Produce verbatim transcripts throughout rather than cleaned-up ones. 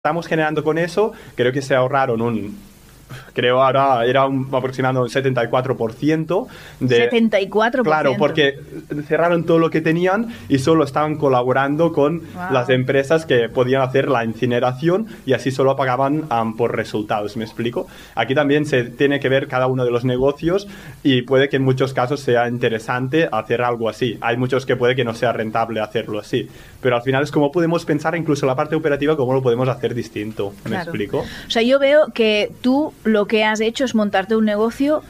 estamos generando con eso, creo que se ahorraron un... Creo ahora era un, aproximadamente un setenta y cuatro por ciento de... setenta y cuatro por ciento. Claro, porque cerraron todo lo que tenían y solo estaban colaborando con Wow. las empresas que podían hacer la incineración y así solo pagaban um, por resultados, ¿me explico? Aquí también se tiene que ver cada uno de los negocios y puede que en muchos casos sea interesante hacer algo así. Hay muchos que puede que no sea rentable hacerlo así, pero al final es como podemos pensar incluso la parte operativa, cómo lo podemos hacer distinto, ¿me Claro. explico? O sea, yo veo que tú lo que has hecho es montarte un negocio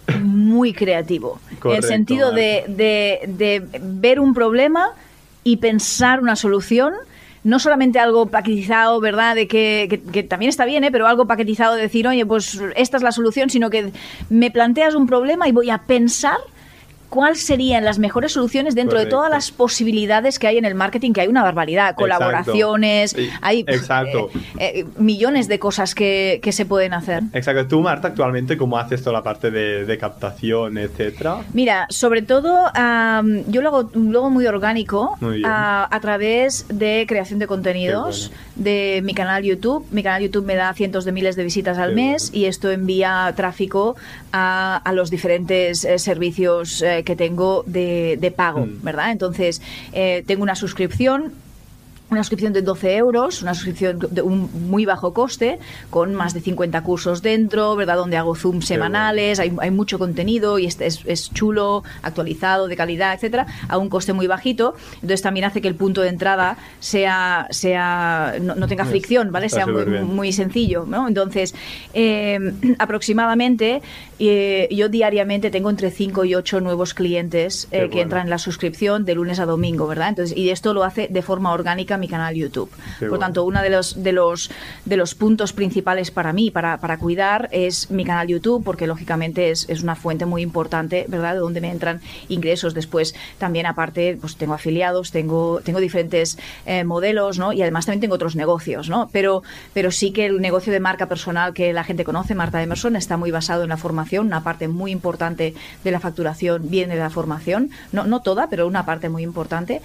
muy creativo. Correcto, en el sentido de, de, de ver un problema y pensar una solución. No solamente algo paquetizado, ¿verdad? De que, que, que también está bien, ¿eh? Pero algo paquetizado de decir, oye, pues esta es la solución, sino que me planteas un problema y voy a pensar cuáles serían las mejores soluciones dentro Correcto. de todas las posibilidades que hay en el marketing, que hay una barbaridad, colaboraciones, Exacto. hay Exacto. eh, eh, millones de cosas que, que se pueden hacer. Exacto. Tú, Marta, actualmente, ¿cómo haces toda la parte de, de captación, etcétera? Mira, sobre todo um, yo lo hago, lo hago muy orgánico Muy bien. a, a través de creación de contenidos de mi canal YouTube. Mi canal YouTube me da cientos de miles de visitas al Qué mes bueno. y esto envía tráfico a, a los diferentes eh, servicios eh, que tengo de, de pago, Mm. ¿verdad? Entonces, eh, tengo una suscripción. Una suscripción de doce euros, una suscripción de un muy bajo coste, con más de cincuenta cursos dentro, ¿verdad? Donde hago Zoom semanales, hay, hay mucho contenido y es, es, es chulo, actualizado, de calidad, etcétera, a un coste muy bajito. Entonces también hace que el punto de entrada sea, sea no, no tenga fricción, ¿vale? Está Sea muy, superbién. muy sencillo, ¿no? Entonces, eh, aproximadamente, eh, yo diariamente tengo entre cinco y ocho nuevos clientes eh, Qué que bueno. entran en la suscripción de lunes a domingo, ¿verdad? Entonces, y esto lo hace de forma orgánica mi canal YouTube. Qué Por bueno. tanto, uno de los, de los de los puntos principales para mí, para, para cuidar, es mi canal YouTube, porque lógicamente es, es una fuente muy importante, ¿verdad? De donde me entran ingresos. Después, también aparte, pues tengo afiliados, tengo, tengo diferentes eh, modelos, ¿no? Y además también tengo otros negocios, ¿no? Pero, pero sí que el negocio de marca personal que la gente conoce, Marta Emerson, está muy basado en la formación. Una parte muy importante de la facturación viene de la formación. No, no toda, pero una parte muy importante.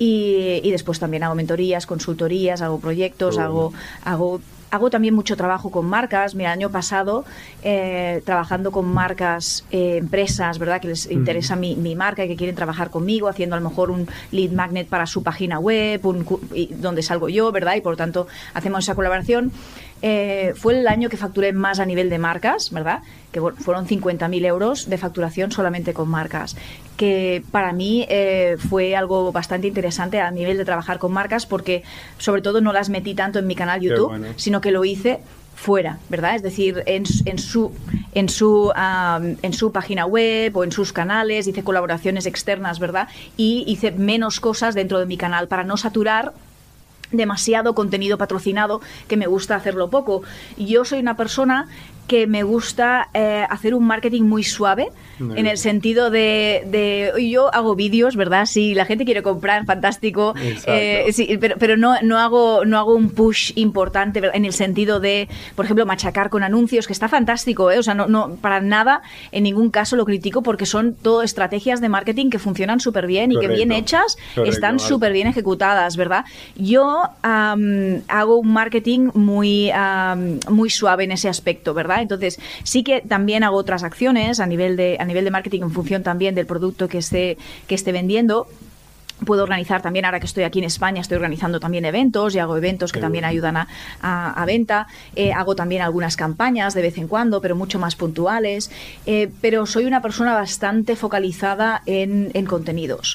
Y, y después también hago mentorías, consultorías, hago proyectos, Qué hago, bueno. hago, hago también mucho trabajo con marcas. Mira, el año pasado, eh, trabajando con marcas, eh, empresas, ¿verdad? Que les interesa mi, mi marca y que quieren trabajar conmigo, haciendo a lo mejor un lead magnet para su página web, un, cu- y donde salgo yo, ¿verdad? Y por tanto, hacemos esa colaboración. Eh, fue el año que facturé más a nivel de marcas, ¿verdad? Que bueno, fueron cincuenta mil euros de facturación solamente con marcas, que para mí eh, fue algo bastante interesante a nivel de trabajar con marcas, porque sobre todo no las metí tanto en mi canal YouTube, bueno. sino que lo hice fuera, ¿verdad? Es decir, en, en su en su um, en su página web o en sus canales, hice colaboraciones externas, ¿verdad? Y hice menos cosas dentro de mi canal para no saturar demasiado contenido patrocinado, que me gusta hacerlo poco. Yo soy una persona que me gusta eh, hacer un marketing muy suave, Muy en bien. el sentido de, de yo hago vídeos, ¿verdad? Si la gente quiere comprar, fantástico. Exacto. Eh, sí, pero pero no, no, hago, no hago un push importante, ¿verdad? En el sentido de, por ejemplo, machacar con anuncios, que está fantástico, ¿eh? O sea, no, no, para nada, en ningún caso lo critico, porque son todo estrategias de marketing que funcionan súper bien y que Correcto. bien hechas, Correcto, están Marta. súper bien ejecutadas, ¿verdad? Yo am, hago un marketing muy, am, muy suave en ese aspecto, ¿verdad? Entonces, sí que también hago otras acciones a nivel de, a nivel de marketing en función también del producto que esté, que esté vendiendo. Puedo organizar también, ahora que estoy aquí en España, estoy organizando también eventos y hago eventos que Qué también bueno. ayudan a, a, a venta. Eh, hago también algunas campañas de vez en cuando, pero mucho más puntuales. Eh, pero soy una persona bastante focalizada en, en contenidos.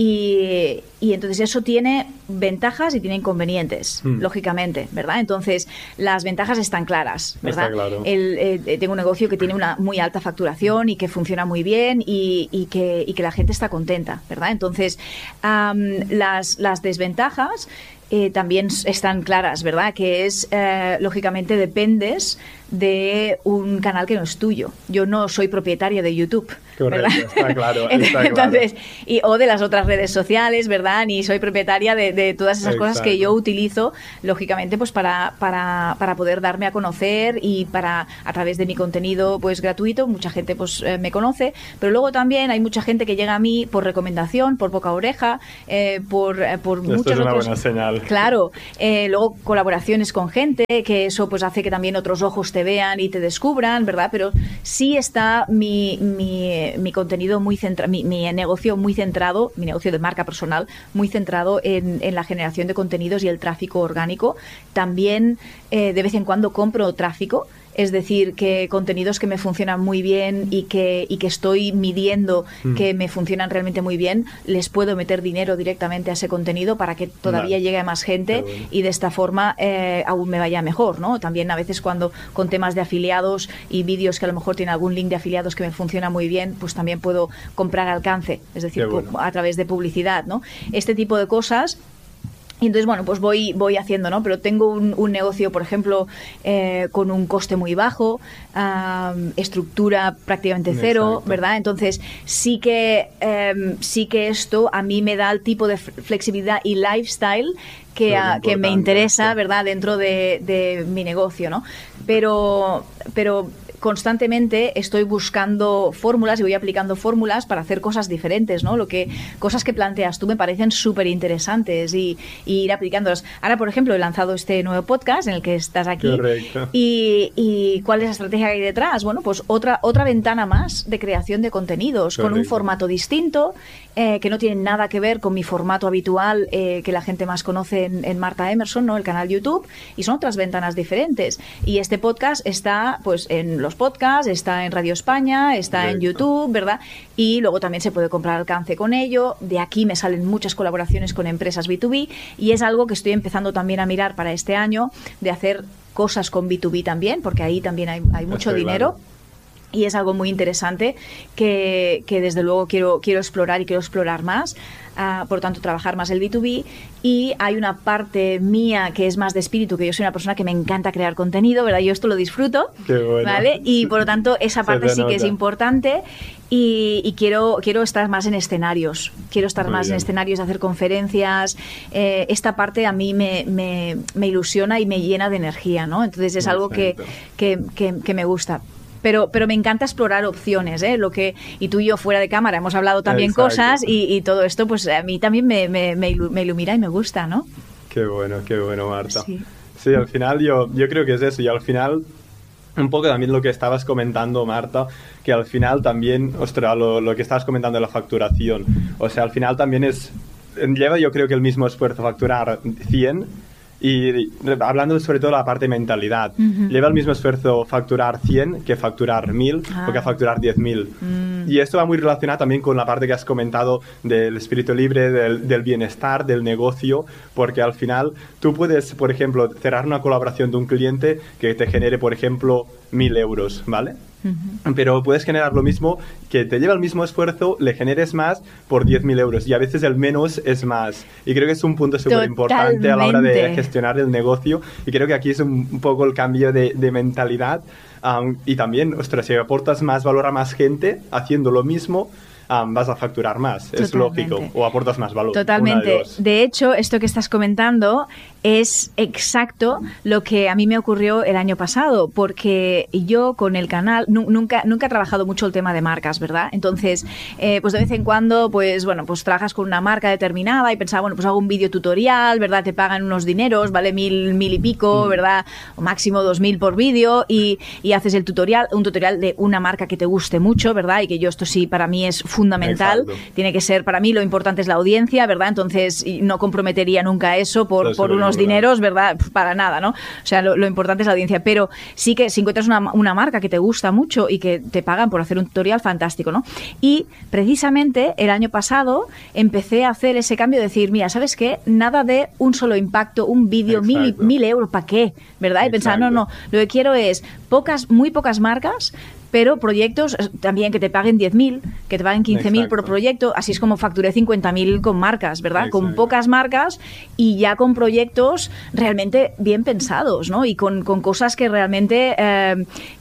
Y, y entonces eso tiene ventajas y tiene inconvenientes, Mm. lógicamente, ¿verdad? Entonces, las ventajas están claras, ¿verdad? Está claro. El, eh, tengo un negocio que tiene una muy alta facturación y que funciona muy bien y, y que, y que la gente está contenta, ¿verdad? Entonces, am, las, las desventajas eh, también están claras, ¿verdad? Que es, eh, lógicamente, dependes de un canal que no es tuyo. Yo no soy propietaria de YouTube, Correcto, ¿verdad? está claro, está claro. Entonces, y, o de las otras redes sociales, ¿verdad? Ni soy propietaria de, de todas esas cosas que Exacto. yo utilizo, lógicamente, pues para, para, para poder darme a conocer y para, a través de mi contenido pues gratuito, mucha gente pues eh, me conoce, pero luego también hay mucha gente que llega a mí por recomendación, por boca a oreja, eh, por, eh, por Esto muchas es una otras... buena señal. Genial. Claro. Eh, luego colaboraciones con gente, que eso pues hace que también otros ojos te vean y te descubran, ¿verdad? Pero sí está mi, mi, mi contenido muy centrado, mi, mi negocio muy centrado, mi negocio de marca personal, muy centrado en, en la generación de contenidos y el tráfico orgánico. También eh, de vez en cuando compro tráfico. Es decir, que contenidos que me funcionan muy bien y que, y que estoy midiendo mm. que me funcionan realmente muy bien, les puedo meter dinero directamente a ese contenido para que todavía vale. llegue a más gente bueno. y de esta forma eh, aún me vaya mejor, ¿no? También a veces cuando con temas de afiliados y vídeos que a lo mejor tienen algún link de afiliados que me funciona muy bien, pues también puedo comprar alcance, es decir, bueno. a través de publicidad, ¿no? Este tipo de cosas. Y entonces, bueno, pues voy voy haciendo, ¿no? Pero tengo un, un negocio, por ejemplo, eh, con un coste muy bajo, um, estructura prácticamente cero, Exacto. ¿verdad? Entonces, sí que, um, sí que esto a mí me da el tipo de flexibilidad y lifestyle que, a, que me interesa, ¿verdad? Dentro de, de mi negocio, ¿no? Pero... pero constantemente estoy buscando fórmulas y voy aplicando fórmulas para hacer cosas diferentes, ¿no? Lo que, cosas que planteas tú me parecen súper interesantes y, y ir aplicándolas. Ahora, por ejemplo, he lanzado este nuevo podcast en el que estás aquí. Correcto. Y, y ¿cuál es la estrategia que hay detrás? Bueno, pues otra, otra ventana más de creación de contenidos. Correcto. Con un formato distinto, eh, que no tiene nada que ver con mi formato habitual eh, que la gente más conoce en, en Marta Emerson, ¿no? El canal YouTube, y son otras ventanas diferentes. Y este podcast está pues en los podcasts, está en Radio España, está Correcto. En YouTube, ¿verdad? Y luego también se puede comprar alcance con ello. De aquí me salen muchas colaboraciones con empresas B dos B y es algo que estoy empezando también a mirar para este año, de hacer cosas con B dos B también, porque ahí también hay, hay mucho Estoy dinero. Claro. Y es algo muy interesante que, que desde luego quiero, quiero explorar y quiero explorar más. Uh, por tanto, trabajar más el B dos B. Y hay una parte mía que es más de espíritu, que yo soy una persona que me encanta crear contenido, ¿verdad? Yo esto lo disfruto, Qué bueno. ¿vale? Y por lo tanto, esa parte sí nota. que es importante. Y, y quiero, quiero estar más en escenarios. Quiero estar Muy más bien. en escenarios, hacer conferencias. Eh, esta parte a mí me, me, me ilusiona y me llena de energía, ¿no? Entonces es algo que, que, que, que me gusta. Pero, pero me encanta explorar opciones, ¿eh? Lo que, y tú y yo fuera de cámara hemos hablado también Exacto. cosas y, y todo esto pues a mí también me, me, me ilumina y me gusta, ¿no? Qué bueno, qué bueno, Marta. Sí, sí al final yo, yo creo que es eso y al final un poco también lo que estabas comentando, Marta, que al final también, ostras, lo, lo que estabas comentando de la facturación, o sea, al final también es, lleva yo creo que el mismo esfuerzo facturar cien. Y hablando sobre todo de la parte de mentalidad, uh-huh. lleva el mismo esfuerzo facturar cien que facturar mil ah. o que facturar diez mil. Mm. Y esto va muy relacionado también con la parte que has comentado del espíritu libre, del, del bienestar, del negocio, porque al final tú puedes, por ejemplo, cerrar una colaboración de un cliente que te genere, por ejemplo, mil euros, ¿vale? Uh-huh. Pero puedes generar lo mismo, que te lleva el mismo esfuerzo, le generes más por diez mil euros y a veces el menos es más y creo que es un punto súper importante a la hora de gestionar el negocio y creo que aquí es un, un poco el cambio de, de mentalidad um, y también, ostras, si aportas más valor a más gente haciendo lo mismo, Um, vas a facturar más, Totalmente. Es lógico, o aportas más valor. Totalmente. De, de hecho, esto que estás comentando es exacto lo que a mí me ocurrió el año pasado, porque yo con el canal nunca, nunca he trabajado mucho el tema de marcas, ¿verdad? Entonces, eh, pues de vez en cuando, pues bueno, pues trabajas con una marca determinada y pensaba, bueno, pues hago un vídeo tutorial, ¿verdad? Te pagan unos dineros, vale mil, mil y pico, mm. ¿verdad? O máximo dos mil por vídeo y, y haces el tutorial, un tutorial de una marca que te guste mucho, ¿verdad? Y que yo esto sí, para mí es fundamental. Exacto. Tiene que ser, para mí lo importante es la audiencia, ¿verdad? Entonces no comprometería nunca eso por, por unos dineros, ¿verdad? Para nada, ¿no? O sea, lo, lo importante es la audiencia, pero sí que si encuentras una, una marca que te gusta mucho y que te pagan por hacer un tutorial, fantástico, ¿no? Y precisamente el año pasado empecé a hacer ese cambio de decir, mira, ¿sabes qué? Nada de un solo impacto, un vídeo, mil, mil euros, ¿para qué? ¿Verdad? Y pensar, no, no, lo que quiero es pocas, muy pocas marcas, pero proyectos también que te paguen diez mil, que te paguen quince mil por proyecto, así es como facturé cincuenta mil con marcas, ¿verdad? Exacto. Con pocas marcas y ya con proyectos realmente bien pensados, ¿no? Y con, con cosas que realmente eh,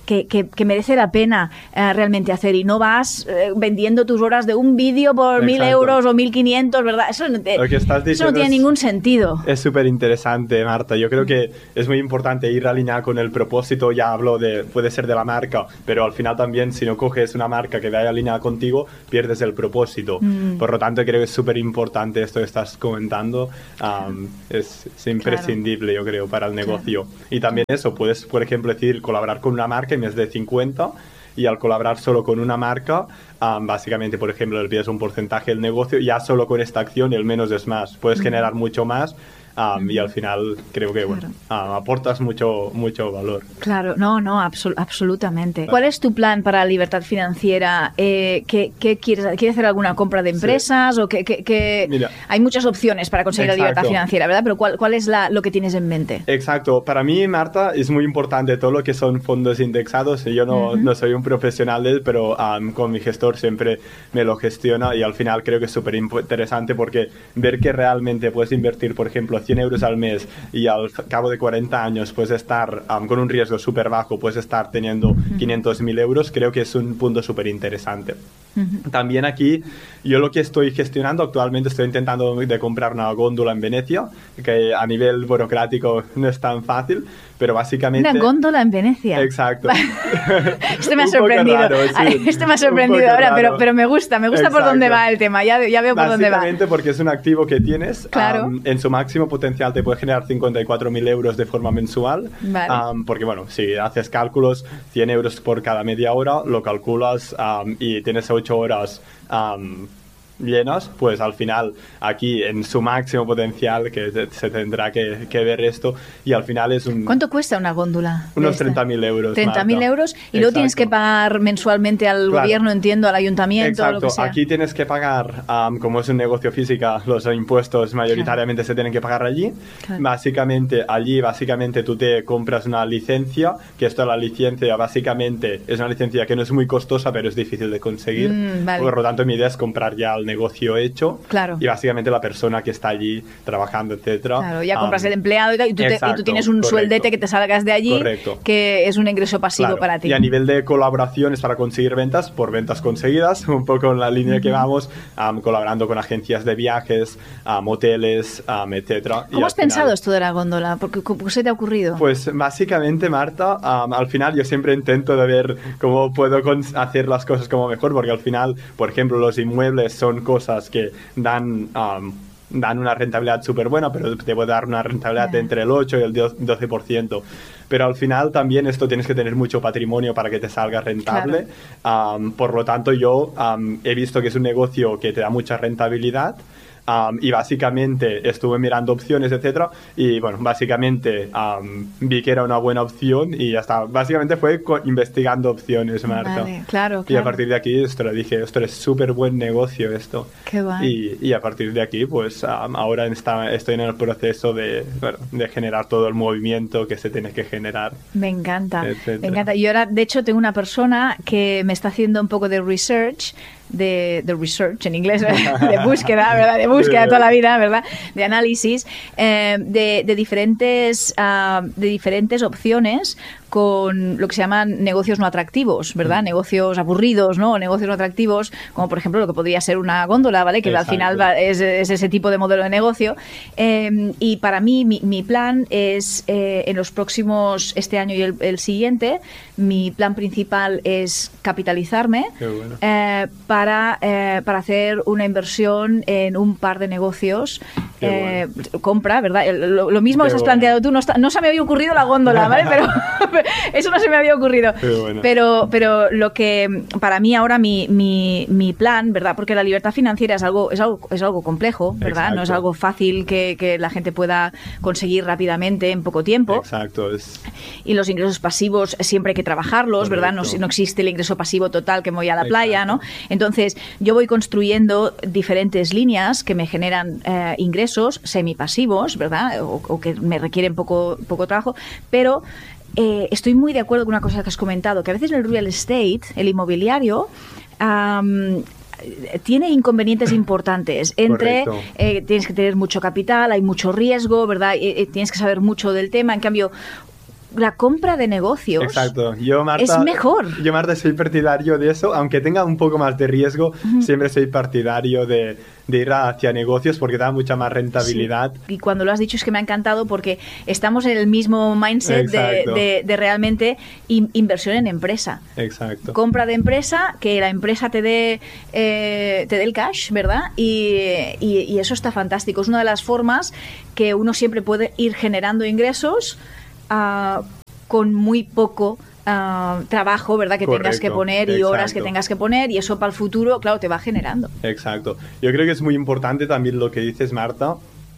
que, que, que merece la pena eh, realmente hacer, y no vas eh, vendiendo tus horas de un vídeo por mil euros o mil quinientos, ¿verdad? Eso, no, te, eso no tiene es, ningún sentido. Es súper interesante, Marta. Yo creo que es muy importante ir alineado con el propósito. Ya hablo de, puede ser de la marca, pero al final también, si no coges una marca que vaya alineada contigo, pierdes el propósito. Mm. Por lo tanto, creo que es súper importante esto que estás comentando. Um, es, es imprescindible, claro. Yo creo, para el negocio. Claro. Y también eso, puedes, por ejemplo, decir colaborar con una marca en vez de cincuenta, y al colaborar solo con una marca, um, básicamente, por ejemplo, le pides un porcentaje del negocio, ya solo con esta acción el menos es más. Puedes mm. generar mucho más. Um, y al final creo que bueno, claro. uh, aportas mucho mucho valor. Claro, no, no, absol absolutamente. Claro. ¿Cuál es tu plan para la libertad financiera? Eh, ¿qué, qué quieres, ¿Quieres hacer alguna compra de empresas? Sí. O qué, qué, qué... Mira, hay muchas opciones para conseguir exacto. la libertad financiera, ¿verdad? Pero ¿cuál, cuál es la, lo que tienes en mente? Exacto. Para mí, Marta, es muy importante todo lo que son fondos indexados. Yo no, uh-huh. no soy un profesional de él, pero um, con mi gestor siempre me lo gestiona, y al final creo que es súper interesante porque ver que realmente puedes invertir, por ejemplo, cien euros al mes, y al cabo de cuarenta años puedes estar um, con un riesgo súper bajo, puedes estar teniendo uh-huh. quinientos mil euros, creo que es un punto súper interesante. Uh-huh. También aquí, yo lo que estoy gestionando actualmente, estoy intentando de comprar una góndola en Venecia, que a nivel burocrático no es tan fácil, pero básicamente... Una góndola en Venecia. Exacto. Este me ha sorprendido. Raro, sí. Este me ha sorprendido ahora, pero, pero me gusta, me gusta Exacto. por dónde va el tema, ya, ya veo por dónde va. Básicamente porque es un activo que tienes, claro. um, en su máximo potencial te puede generar cincuenta y cuatro mil euros de forma mensual, vale. um, porque bueno, si haces cálculos, cien euros por cada media hora, lo calculas um, y tienes ocho horas... Um, llenas, pues al final aquí en su máximo potencial, que se tendrá que, que ver esto, y al final es un... ¿Cuánto cuesta una góndola? Unos treinta mil euros. treinta mil euros, y Exacto. luego tienes que pagar mensualmente al claro. gobierno, entiendo, al ayuntamiento. Exacto, o lo que sea. Aquí tienes que pagar, um, como es un negocio física, los impuestos mayoritariamente claro. se tienen que pagar allí. Claro. Básicamente, allí básicamente tú te compras una licencia, que esto la licencia básicamente es una licencia que no es muy costosa, pero es difícil de conseguir. Mm, vale. Por lo tanto, mi idea es comprar ya el negocio hecho, claro. y básicamente la persona que está allí trabajando, etcétera. Claro, ya compras um, el empleado y, y, tú exacto, te, y tú tienes un correcto. sueldete que te salgas de allí, correcto. que es un ingreso pasivo claro. para ti. Y a nivel de colaboraciones para conseguir ventas, por ventas conseguidas, un poco en la línea uh-huh. que vamos, um, colaborando con agencias de viajes, um, hoteles, um, etcétera. ¿Cómo has final, pensado esto de la góndola? ¿Por qué, ¿Cómo se te ha ocurrido? Pues básicamente, Marta, um, al final yo siempre intento de ver cómo puedo hacer las cosas como mejor, porque al final, por ejemplo, los inmuebles son cosas que dan, um, dan una rentabilidad súper buena, pero te puede dar una rentabilidad yeah. entre el ocho y el doce por ciento. Pero al final también esto tienes que tener mucho patrimonio para que te salga rentable. Claro. Um, por lo tanto, yo um, he visto que es un negocio que te da mucha rentabilidad. Um, y básicamente estuve mirando opciones, etcétera, y bueno, básicamente um, vi que era una buena opción y ya está. Básicamente fue investigando opciones, Marta. Vale, claro, claro. Y a partir de aquí esto le dije, esto es súper buen negocio esto. Qué guay. Y, y a partir de aquí, pues um, ahora está, estoy en el proceso de, bueno, de generar todo el movimiento que se tiene que generar. Me encanta, etcétera. Me encanta. Y ahora, de hecho, tengo una persona que me está haciendo un poco de research, de, de research en inglés, de búsqueda, ¿verdad? De búsqueda toda la vida, ¿verdad? De análisis, eh, de, de, diferentes, uh, de diferentes opciones con lo que se llaman negocios no atractivos, ¿verdad? Mm. Negocios aburridos, ¿no? O negocios no atractivos, como por ejemplo lo que podría ser una góndola, ¿vale? Que Exacto. al final va, es, es ese tipo de modelo de negocio. Eh, y para mí, mi, mi plan es, eh, en los próximos, este año y el, el siguiente, mi plan principal es capitalizarme bueno. eh, para, eh, para hacer una inversión en un par de negocios. Eh, bueno. Compra, ¿verdad? Lo, lo mismo Qué que has bueno. planteado tú, no, está, no se me había ocurrido la góndola, ¿vale? Pero eso no se me había ocurrido. Bueno. Pero, pero lo que para mí ahora mi, mi, mi plan, ¿verdad? Porque la libertad financiera es algo, es algo, es algo complejo, ¿verdad? Exacto. No es algo fácil que, que la gente pueda conseguir rápidamente en poco tiempo. Exacto. Es... Y los ingresos pasivos siempre hay que trabajarlos, Correcto. ¿verdad? No, no existe el ingreso pasivo total que me voy a la Exacto. playa, ¿no? Entonces, yo voy construyendo diferentes líneas que me generan eh, ingresos semipasivos, ¿verdad? O, o que me requieren poco, poco trabajo, pero Eh, estoy muy de acuerdo con una cosa que has comentado, que a veces el real estate, el inmobiliario, um, tiene inconvenientes importantes. Entre eh, tienes que tener mucho capital, hay mucho riesgo, ¿verdad? Eh, eh, tienes que saber mucho del tema. En cambio, la compra de negocios Exacto. Yo, Marta, es mejor. Yo, Marta, soy partidario de eso, aunque tenga un poco más de riesgo, uh-huh. siempre soy partidario de, de ir hacia negocios porque da mucha más rentabilidad. Sí. Y cuando lo has dicho es que me ha encantado porque estamos en el mismo mindset de, de, de realmente in, inversión en empresa. Exacto. Compra de empresa, que la empresa te dé, eh, te dé el cash, ¿verdad? Y, y, y eso está fantástico. Es una de las formas que uno siempre puede ir generando ingresos uh, con muy poco uh, trabajo, ¿verdad? Que Correcto, tengas que poner y exacto. horas que tengas que poner, y eso para el futuro, claro, te va generando. Exacto. Yo creo que es muy importante también lo que dices, Marta,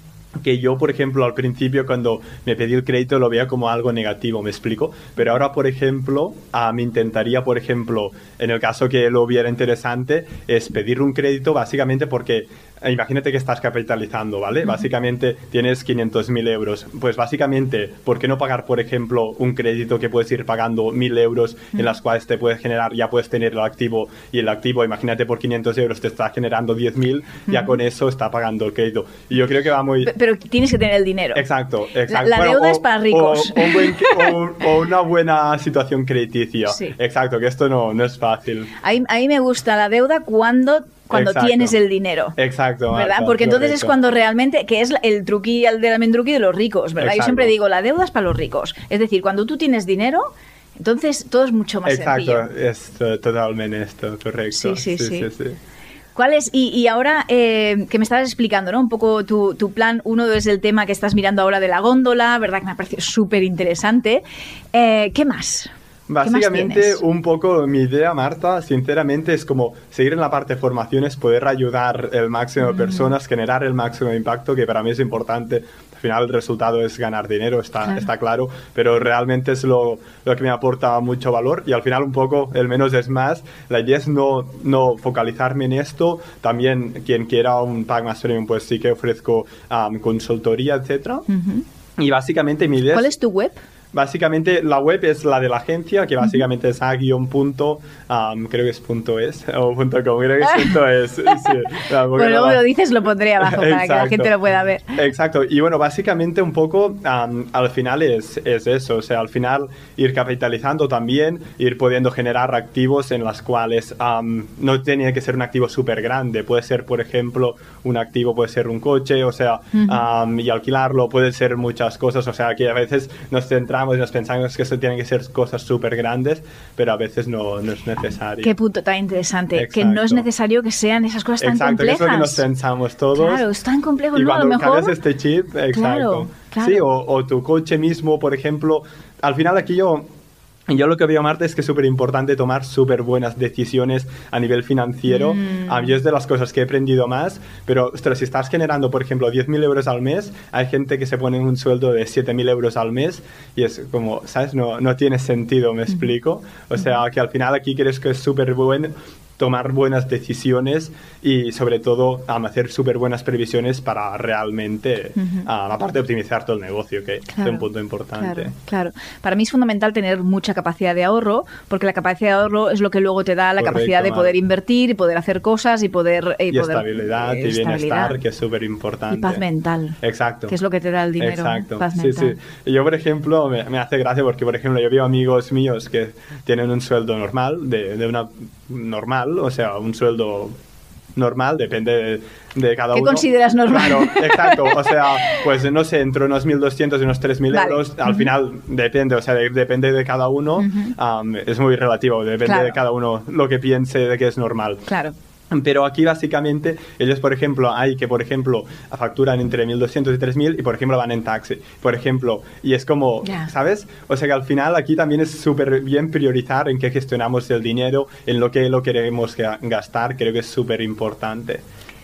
que yo, por ejemplo, al principio cuando me pedí el crédito lo veía como algo negativo, ¿me explico? Pero ahora, por ejemplo, uh, me intentaría, por ejemplo, en el caso que lo viera interesante, es pedir un crédito básicamente porque imagínate que estás capitalizando, ¿vale? Uh-huh. Básicamente tienes quinientos mil euros. Pues básicamente, ¿por qué no pagar, por ejemplo, un crédito que puedes ir pagando mil euros uh-huh. en las cuales te puedes generar, ya puedes tener el activo, y el activo, imagínate, por quinientos euros te está generando diez mil, uh-huh. ya con eso está pagando el crédito. Y yo creo que va muy... Pero tienes que tener el dinero. Exacto, exacto. La, la bueno, deuda o, es para ricos. O, o, buen, o, o una buena situación crediticia. Sí. Exacto, que esto no, no es fácil. A mí, a mí me gusta la deuda cuando... cuando Exacto. tienes el dinero. Exacto. ¿Verdad? Marta, porque entonces correcto. Es cuando realmente, que es el truqui, el del almendruqui de los ricos, ¿verdad? Exacto. Yo siempre digo, la deuda es para los ricos. Es decir, cuando tú tienes dinero, entonces todo es mucho más Exacto. sencillo. Exacto, es totalmente esto, correcto. Sí, sí, sí. sí, sí, sí. ¿Cuál es? Y, y ahora eh, que me estabas explicando, ¿no? Un poco tu, tu plan. Uno es el tema que estás mirando ahora de la góndola, ¿verdad? Que me ha parecido súper interesante. Eh, ¿Qué más? Básicamente, un poco mi idea, Marta, sinceramente, es como seguir en la parte de formaciones, poder ayudar el máximo de personas, mm. generar el máximo de impacto, que para mí es importante. Al final el resultado es ganar dinero, está claro, está claro, pero realmente es lo, lo que me aporta mucho valor, y al final un poco el menos es más. La idea es no, no focalizarme en esto. También quien quiera un pack más premium, pues sí que ofrezco um, consultoría, etcétera. Uh-huh. Y básicamente mi idea ¿Cuál es, es tu web? Básicamente la web es la de la agencia, que básicamente uh-huh. es a-punto, um, creo que es punto es, o punto com, creo que es punto es. Sí, bueno, luego lo dices, lo pondré abajo para Exacto. que la gente lo pueda ver. Exacto, y bueno, básicamente un poco um, al final es, es eso, o sea, al final ir capitalizando también, ir pudiendo generar activos en las cuales um, no tiene que ser un activo súper grande, puede ser, por ejemplo, un activo puede ser un coche, o sea, uh-huh. um, y alquilarlo, puede ser muchas cosas, o sea, que a veces nos centramos y nos pensamos que eso tienen que ser cosas súper grandes, pero a veces no, no es necesario. Qué punto tan interesante. Exacto. Que no es necesario que sean esas cosas tan exacto, complejas. Exacto, que es lo que nos pensamos todos. Claro, es tan complejo, y ¿no? cuando a lo mejor... cambias este chip, exacto. Claro, claro. Sí, o, o tu coche mismo, por ejemplo. Al final aquí yo... Yo lo que veo, Marta, es que es súper importante tomar súper buenas decisiones a nivel financiero. Mm. A mí es de las cosas que he aprendido más, pero ostras, si estás generando, por ejemplo, diez mil euros al mes, hay gente que se pone un sueldo de siete mil euros al mes y es como, ¿sabes? No, no tiene sentido, ¿me explico? O sea, que al final aquí crees que es súper bueno tomar buenas decisiones y sobre todo um, hacer súper buenas previsiones para realmente, uh-huh. um, aparte de optimizar todo el negocio, que claro, es un punto importante. Claro, claro. Para mí es fundamental tener mucha capacidad de ahorro, porque la capacidad de ahorro es lo que luego te da la Correcto, capacidad de poder man. invertir y poder hacer cosas y poder... Y, y poder, estabilidad eh, y bienestar, estabilidad. Que es súper importante. Y paz mental. Exacto. Que es lo que te da el dinero. Exacto. Paz sí, mental. sí. Y yo, por ejemplo, me, me hace gracia porque, por ejemplo, yo veo amigos míos que tienen un sueldo normal, de, de una normal, o sea, un sueldo normal, depende de, de cada ¿Qué uno. ¿Qué consideras normal? Claro, exacto, o sea, pues no sé, entre unos mil doscientos y unos tres mil vale. euros, al uh-huh. final depende, o sea, de, depende de cada uno, uh-huh. um, es muy relativo, depende claro. de cada uno lo que piense de que es normal. Claro. Pero aquí básicamente ellos, por ejemplo, hay que, por ejemplo, facturan entre mil doscientos y tres mil y, por ejemplo, van en taxi, por ejemplo, y es como, yeah. ¿sabes? O sea que al final aquí también es súper bien priorizar en qué gestionamos el dinero, en lo que lo queremos gastar, creo que es súper importante.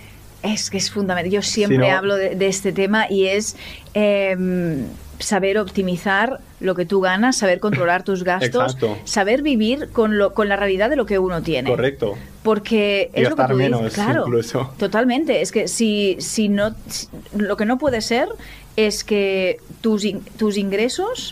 Es que es fundamental. Yo siempre si no, hablo de, de este tema y es... Eh, saber optimizar lo que tú ganas, saber controlar tus gastos, Exacto. saber vivir con lo con la realidad de lo que uno tiene. Correcto. Porque es lo que tú menos, dices, claro, incluso. Totalmente. Es que si si no si, lo que no puede ser es que tus in, tus ingresos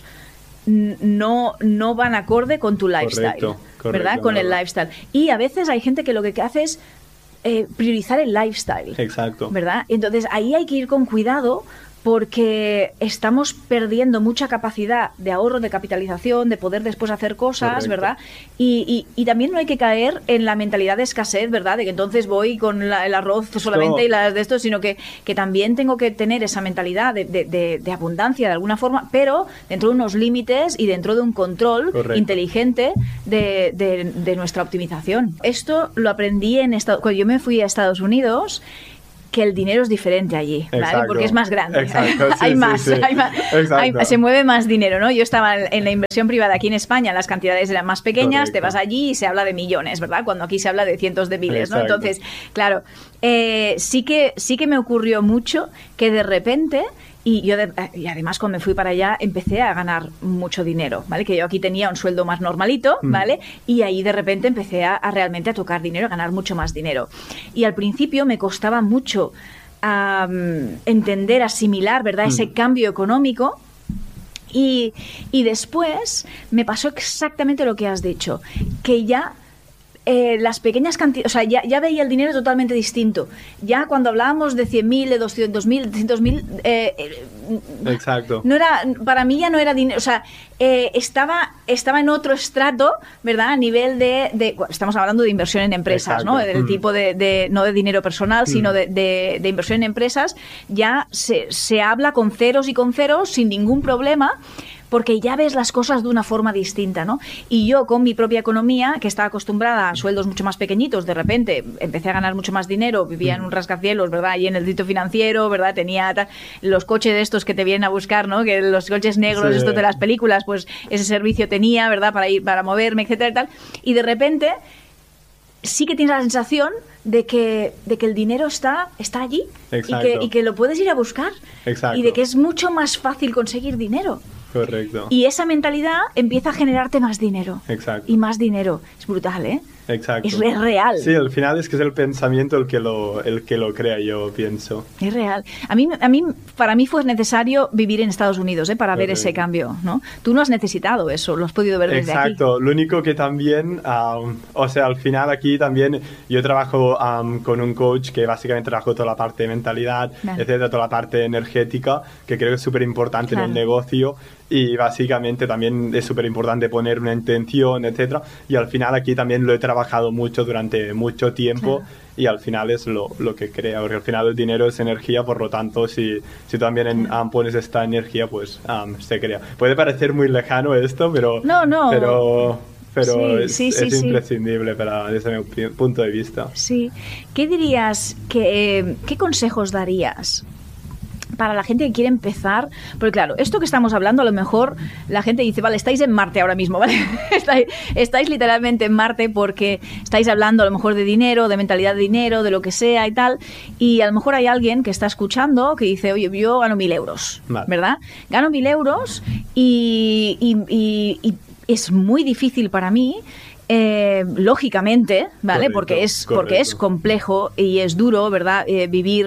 no no van acorde con tu lifestyle, correcto, correcto, ¿verdad? Con el lifestyle. Y a veces hay gente que lo que hace es eh, priorizar el lifestyle. Exacto. ¿Verdad? Entonces ahí hay que ir con cuidado. porque estamos perdiendo mucha capacidad de ahorro, de capitalización, de poder después hacer cosas, Correcto. ¿verdad? Y, y, y también no hay que caer en la mentalidad de escasez, ¿verdad? De que entonces voy con la, el arroz solamente no. y las de esto, sino que, que también tengo que tener esa mentalidad de, de, de, de abundancia de alguna forma, pero dentro de unos límites y dentro de un control Correcto. inteligente de, de, de nuestra optimización. Esto lo aprendí en Estados Cuando yo me fui a Estados Unidos, que el dinero es diferente allí, ¿vale? Exacto. Porque es más grande. Exacto, sí, hay sí, más, sí. hay más hay, se mueve más dinero, ¿no? Yo estaba en la inversión privada aquí en España, las cantidades eran más pequeñas, Correcto. te vas allí y se habla de millones, ¿verdad? Cuando aquí se habla de cientos de miles, Exacto. ¿no? Entonces, claro, eh, sí que sí que me ocurrió mucho que de repente Y yo de, y además cuando me fui para allá empecé a ganar mucho dinero, ¿vale? Que yo aquí tenía un sueldo más normalito, ¿vale? Mm. Y ahí de repente empecé a, a realmente a tocar dinero, a ganar mucho más dinero. Y al principio me costaba mucho um, entender, asimilar, ¿verdad? Mm. Ese cambio económico. Y, y después me pasó exactamente lo que has dicho, que ya Eh, las pequeñas cantidades, o sea, ya, ya veía el dinero totalmente distinto. Ya cuando hablábamos de cien mil, de doscientos mil, de trescientos mil, eh, Exacto. No era, para mí ya no era dinero, o sea, eh, estaba, estaba en otro estrato, ¿verdad? A nivel de, de bueno, estamos hablando de inversión en empresas, Exacto. ¿no? Del mm. tipo de, de, no de dinero personal, mm. sino de, de, de inversión en empresas, ya se, se habla con ceros y con ceros sin ningún problema, porque ya ves las cosas de una forma distinta, ¿no? Y yo con mi propia economía, que estaba acostumbrada a sueldos mucho más pequeñitos, de repente empecé a ganar mucho más dinero, vivía en un rascacielos, ¿verdad? Y en el distrito financiero, ¿verdad? Tenía tal, los coches estos que te vienen a buscar, ¿no? Que los coches negros, sí. estos de las películas, pues ese servicio tenía, ¿verdad? Para ir, para moverme, etcétera y tal. Y de repente sí que tienes la sensación de que, de que el dinero está, está allí y que, y que lo puedes ir a buscar. Exacto. Y de que es mucho más fácil conseguir dinero. Correcto. Y esa mentalidad empieza a generarte más dinero. Exacto. Y más dinero. Es brutal, ¿eh? Exacto. Es real. Sí, al final es que es el pensamiento el que lo, el que lo crea, yo pienso. Es real. A mí, a mí, para mí fue necesario vivir en Estados Unidos, ¿eh? Para Correcto. ver ese cambio, ¿no? Tú no has necesitado eso, lo has podido ver desde Exacto. aquí. Exacto. Lo único que también, um, o sea, al final aquí también yo trabajo um, con un coach que básicamente trabajo toda la parte de mentalidad, vale. etcétera, toda la parte energética, que creo que es súper importante claro. en el negocio. Y básicamente también es súper importante poner una intención, etcétera. Y al final aquí también lo he trabajado mucho durante mucho tiempo claro. y al final es lo, lo que crea, porque al final el dinero es energía, por lo tanto si, si tú también en, um, pones esta energía, pues um, se crea. Puede parecer muy lejano esto, pero... No, no. Pero, pero sí, es, sí, sí, es sí. imprescindible para, desde mi punto de vista. Sí. ¿Qué dirías, que, eh, qué consejos darías para la gente que quiere empezar? Porque claro, esto que estamos hablando, a lo mejor la gente dice, vale, estáis en Marte ahora mismo, ¿vale? estáis, estáis literalmente en Marte porque estáis hablando a lo mejor de dinero, de mentalidad de dinero, de lo que sea y tal, y a lo mejor hay alguien que está escuchando que dice, oye, yo gano mil euros, vale. ¿verdad? Gano mil euros y, y, y, y es muy difícil para mí, Eh, lógicamente, ¿vale? Correcto, porque es correcto. porque es complejo y es duro, ¿verdad? Eh, vivir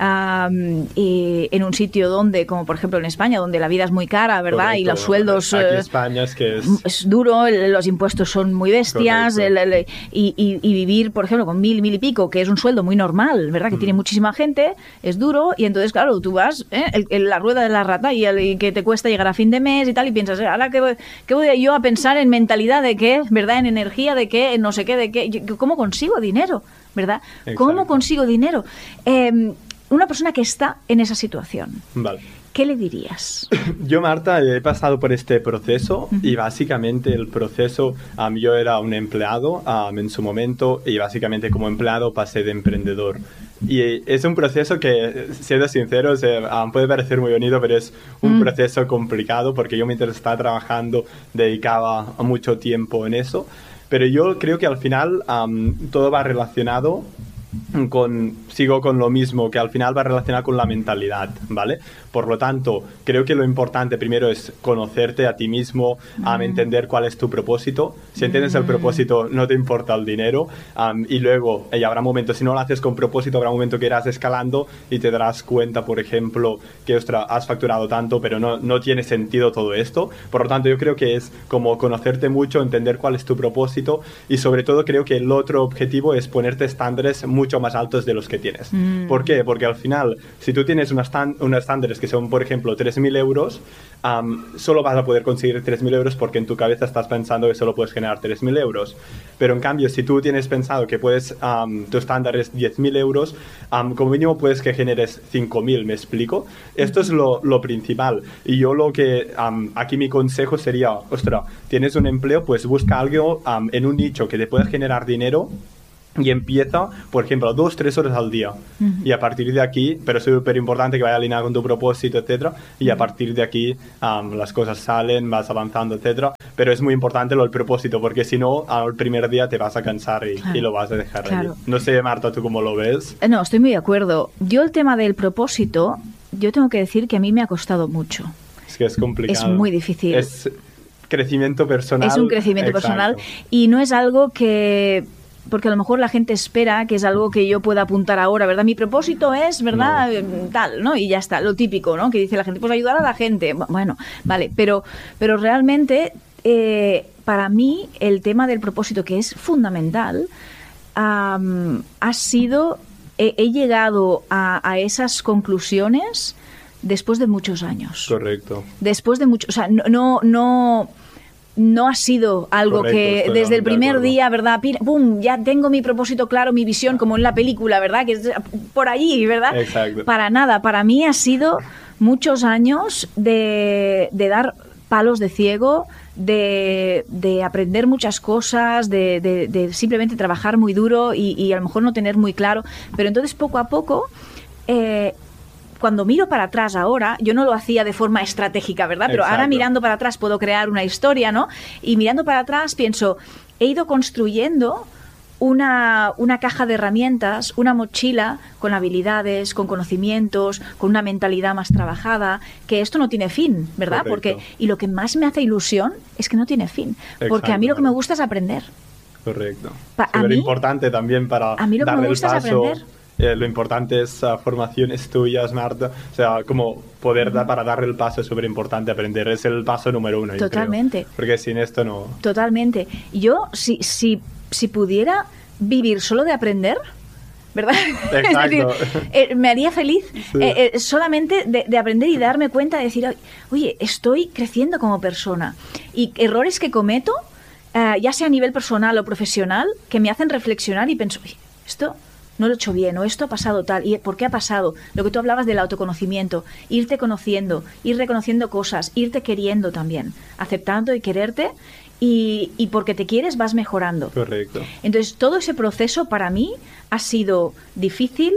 um, eh, en un sitio donde, como por ejemplo en España, donde la vida es muy cara, ¿verdad? Correcto. Y los sueldos... Aquí eh, España es que es... es duro, el, los impuestos son muy bestias, el, el, y, y, y vivir, por ejemplo, con mil, mil y pico, que es un sueldo muy normal, ¿verdad? Que mm. tiene muchísima gente, es duro, y entonces, claro, tú vas ¿eh? el, el, la rueda de la rata y, el, y que te cuesta llegar a fin de mes y tal, y piensas, ahora que voy, que voy yo a pensar en mentalidad de qué, ¿verdad? En energía, de qué, no sé qué, de qué, ¿cómo consigo dinero? ¿Verdad? Exacto. ¿Cómo consigo dinero? Eh, una persona que está en esa situación. Vale. ¿Qué le dirías? Yo, Marta, he pasado por este proceso uh-huh. y básicamente el proceso, um, yo era un empleado um, en su momento y básicamente como empleado pasé de emprendedor. Y es un proceso que, siendo sincero, se, um, puede parecer muy bonito, pero es un mm. proceso complicado porque yo mientras estaba trabajando dedicaba mucho tiempo en eso. Pero yo creo que al final um, todo va relacionado con, sigo con lo mismo, que al final va relacionado con la mentalidad, ¿vale? Por lo tanto, creo que lo importante primero es conocerte a ti mismo, mm. um, entender cuál es tu propósito. Si entiendes mm. el propósito, no te importa el dinero. Um, y luego, y habrá momentos, si no lo haces con propósito, habrá un momento que irás escalando y te darás cuenta, por ejemplo, que ostra, has facturado tanto, pero no, no tiene sentido todo esto. Por lo tanto, yo creo que es como conocerte mucho, entender cuál es tu propósito y sobre todo creo que el otro objetivo es ponerte estándares mucho más altos de los que tienes. Mm. ¿Por qué? Porque al final, si tú tienes unos estándares que son, por ejemplo, tres mil euros, um, solo vas a poder conseguir tres mil euros porque en tu cabeza estás pensando que solo puedes generar tres mil euros. Pero en cambio, si tú tienes pensado que puedes, um, tu estándar es diez mil euros, um, como mínimo puedes que generes cinco mil, ¿me explico? Esto es lo, lo principal. Y yo lo que, um, aquí mi consejo sería, ostras, tienes un empleo, pues busca algo um, en un nicho que te pueda generar dinero y empieza, por ejemplo, dos, tres horas al día. Uh-huh. Y a partir de aquí, pero es súper importante que vaya alineado con tu propósito, etcétera. Y a partir de aquí um, las cosas salen, vas avanzando, etcétera. Pero es muy importante lo del propósito, porque si no, al primer día te vas a cansar y, claro. y lo vas a dejar Claro. ahí. No sé, Marta, ¿tú cómo lo ves? No, estoy muy de acuerdo. Yo el tema del propósito, yo tengo que decir que a mí me ha costado mucho. Es que es complicado. Es muy difícil. Es crecimiento personal. Es un crecimiento Exacto. personal y no es algo que... Porque a lo mejor la gente espera que es algo que yo pueda apuntar ahora, ¿verdad? Mi propósito es, ¿verdad? No. Tal, ¿no? Y ya está, lo típico, ¿no? Que dice la gente, pues ayudar a la gente. Bueno, vale, pero, pero realmente eh, para mí el tema del propósito, que es fundamental, um, ha sido... He, he llegado a, a esas conclusiones después de muchos años. Correcto. Después de muchos... O sea, no... no, no No ha sido algo Correcto, que desde el primer día, ¿verdad? ¡Pum! Ya tengo mi propósito claro, mi visión, como en la película, ¿verdad? Que es por allí, ¿verdad? Exacto. Para nada. Para mí ha sido muchos años de, de dar palos de ciego, de, de aprender muchas cosas, de, de, de simplemente trabajar muy duro y, y a lo mejor no tener muy claro. Pero entonces, poco a poco... Eh, Cuando miro para atrás ahora, yo no lo hacía de forma estratégica, ¿verdad? Pero Exacto. ahora mirando para atrás puedo crear una historia, ¿no? Y mirando para atrás pienso, he ido construyendo una, una caja de herramientas, una mochila con habilidades, con conocimientos, con una mentalidad más trabajada, que esto no tiene fin, ¿verdad? Porque y lo que más me hace ilusión es que no tiene fin. Exacto. Porque a mí lo que me gusta es aprender. Correcto. Pa Súper importante también para a mí lo que darle me gusta el paso. Es aprender. Eh, lo importante es uh, formaciones tuyas, Marta. O sea, como poder dar para darle el paso es súper importante. Aprender es el paso número uno. Totalmente. Yo creo. Porque sin esto no. Totalmente. Yo, si, si, si pudiera vivir solo de aprender, ¿verdad? Exacto. Es decir, eh, me haría feliz sí. eh, eh, solamente de, de aprender y darme cuenta de decir, oye, estoy creciendo como persona. Y errores que cometo, eh, ya sea a nivel personal o profesional, que me hacen reflexionar y pienso, oye, esto... no lo he hecho bien, o esto ha pasado tal, ¿y por qué ha pasado? Lo que tú hablabas del autoconocimiento, irte conociendo, ir reconociendo cosas, irte queriendo también, aceptando y quererte, y, y porque te quieres vas mejorando. Correcto. Entonces, todo ese proceso para mí ha sido difícil,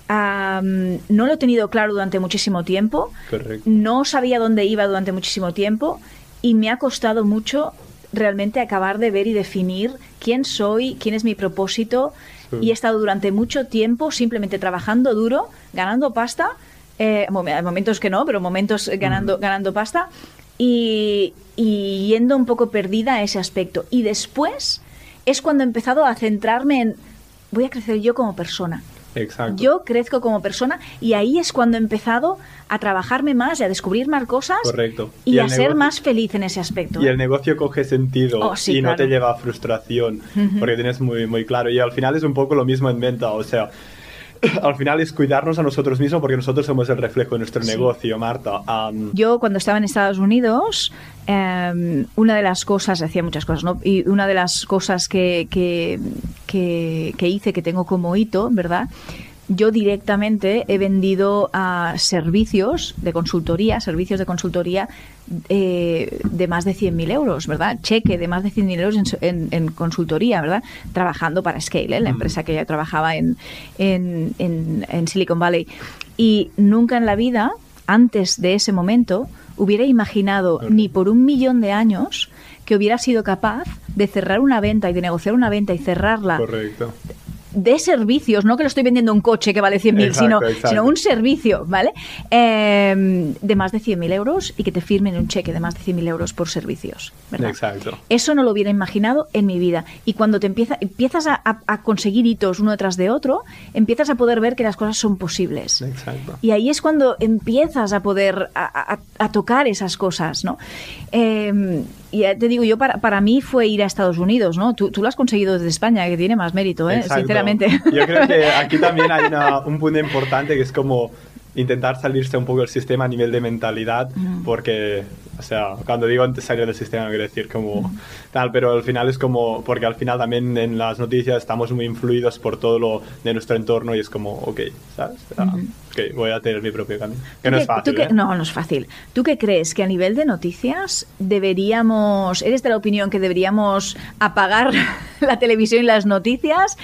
um, no lo he tenido claro durante muchísimo tiempo, Correcto. No sabía dónde iba durante muchísimo tiempo, y me ha costado mucho realmente acabar de ver y definir quién soy, quién es mi propósito. Y he estado durante mucho tiempo simplemente trabajando duro, ganando pasta, eh, momentos que no, pero momentos ganando, mm. ganando pasta, y, y yendo un poco perdida a ese aspecto. Y después es cuando he empezado a centrarme en, voy a crecer yo como persona. Exacto. Yo crezco como persona y ahí es cuando he empezado a trabajarme más y a descubrir más cosas. Correcto. y, y a negocio, ser más feliz en ese aspecto. Y el negocio coge sentido oh, sí, y claro. no te lleva a frustración, uh-huh. porque tienes muy, muy claro. Y al final es un poco lo mismo en venta, o sea... Al final es cuidarnos a nosotros mismos porque nosotros somos el reflejo de nuestro sí. negocio, Marta. Um... Yo cuando estaba en Estados Unidos, eh, una de las cosas, hacía muchas cosas, ¿no? Y una de las cosas que, que, que, que hice, que tengo como hito, ¿verdad? Yo directamente he vendido a servicios de consultoría, servicios de consultoría eh, de más de cien mil euros, ¿verdad? Cheque de más de cien mil euros en, en, en consultoría, ¿verdad? Trabajando para Scale, ¿eh? La empresa que ya trabajaba en, en, en, en Silicon Valley. Y nunca en la vida, antes de ese momento, hubiera imaginado okay. ni por un millón de años que hubiera sido capaz de cerrar una venta y de negociar una venta y cerrarla. Correcto. De servicios, no que lo estoy vendiendo un coche que vale cien mil, sino, sino un servicio, ¿vale? Eh, de más de cien mil euros y que te firmen un cheque de más de cien mil euros por servicios, ¿verdad? Exacto. Eso no lo hubiera imaginado en mi vida. Y cuando te empieza, empiezas a, a, a conseguir hitos uno detrás de otro, empiezas a poder ver que las cosas son posibles. Exacto. Y ahí es cuando empiezas a poder a, a, a tocar esas cosas, ¿no? Eh, ya te digo, yo para, para mí fue ir a Estados Unidos, ¿no? Tú, tú lo has conseguido desde España, que tiene más mérito, ¿eh? Exacto. Sinceramente. Yo creo que aquí también hay una, un punto importante que es como intentar salirse un poco del sistema a nivel de mentalidad, mm. porque, o sea, cuando digo antes salir del sistema no quiero decir como mm. tal, pero al final es como, porque al final también en las noticias estamos muy influidos por todo lo de nuestro entorno y es como, ok, ¿sabes? Ah, mm. ok, voy a tener mi propio camino. Que no es fácil, qué, ¿eh? No, no es fácil. ¿Tú qué crees? Que a nivel de noticias deberíamos, eres de la opinión que deberíamos apagar la televisión y las noticias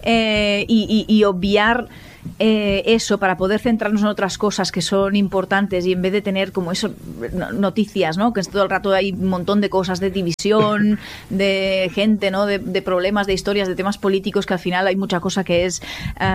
eh, y, y, y obviar Eh, eso para poder centrarnos en otras cosas que son importantes y en vez de tener como eso noticias, ¿no? Que es todo el rato hay un montón de cosas de división, de gente, ¿no? De, de problemas, de historias, de temas políticos que al final hay mucha cosa que es